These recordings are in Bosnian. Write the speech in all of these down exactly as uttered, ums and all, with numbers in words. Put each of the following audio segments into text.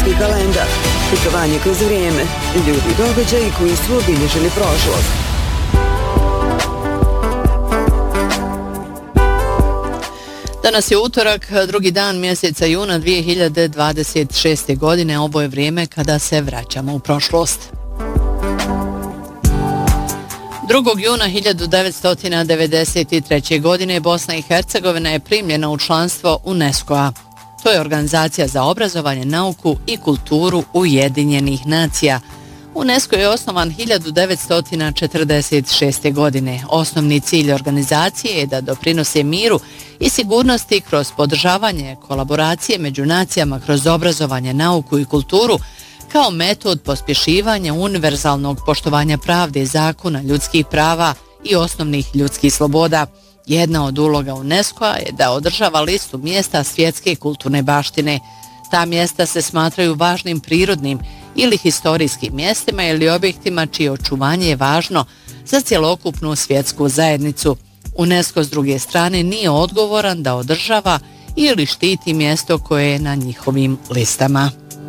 svjetski kalendar, putovanje kroz vrijeme, ljudi i događaji koji su obilježili prošlost. Danas je utorak, drugi dan mjeseca juna dvije hiljade dvadeset šeste. godine. Ovo je vrijeme kada se vraćamo u prošlost. drugog juna hiljadu devetsto devedeset treće. godine Bosna i Hercegovina je primljena u članstvo UNESCO-a. To je organizacija za obrazovanje, nauku i kulturu Ujedinjenih nacija. UNESCO je osnovan hiljadu devetsto četrdeset šeste. godine. Osnovni cilj organizacije je da doprinose miru i sigurnosti kroz podržavanje kolaboracije među nacijama kroz obrazovanje, nauku i kulturu kao metod pospješivanja univerzalnog poštovanja pravde, zakona, ljudskih prava i osnovnih ljudskih sloboda. Jedna od uloga UNESCO-a je da održava listu mjesta svjetske kulturne baštine. Ta mjesta se smatraju važnim prirodnim ili historijskim mjestima ili objektima čije očuvanje je važno za cjelokupnu svjetsku zajednicu. UNESCO s druge strane nije odgovoran da održava ili štiti mjesto koje je na njihovim listama.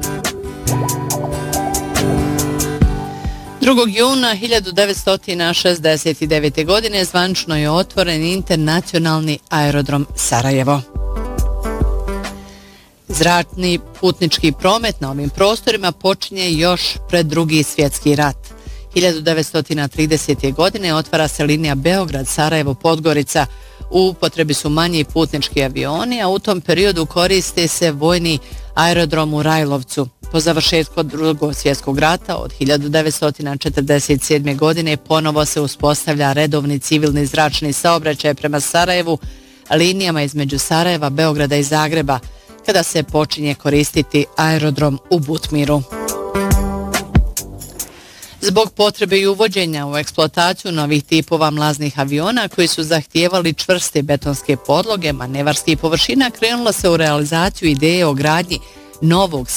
drugog juna hiljadu devetsto šezdeset devete. godine zvanično je otvoren internacionalni aerodrom Sarajevo. Zračni putnički promet na ovim prostorima počinje još pred drugi svjetski rat. hiljadu devetsto tridesete. godine otvara se linija Beograd-Sarajevo-Podgorica. U upotrebi su manji putnički avioni, a u tom periodu koriste se vojni aerodrom u Rajlovcu. Po završetku drugog svjetskog rata od hiljadu devetsto četrdeset sedme. godine ponovo se uspostavlja redovni civilni zračni saobraćaj prema Sarajevu, linijama između Sarajeva, Beograda i Zagreba, kada se počinje koristiti aerodrom u Butmiru. Zbog potrebe i uvođenja u eksploataciju novih tipova mlaznih aviona koji su zahtijevali čvrste betonske podloge, manevarskih površina, krenulo se u realizaciju ideje o gradnji novog